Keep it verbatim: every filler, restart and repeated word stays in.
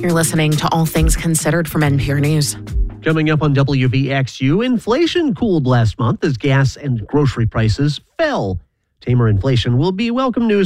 You're listening to All Things Considered from N P R News. Coming up on W V X U, inflation cooled last month as gas and grocery prices fell. Tamer inflation will be welcome news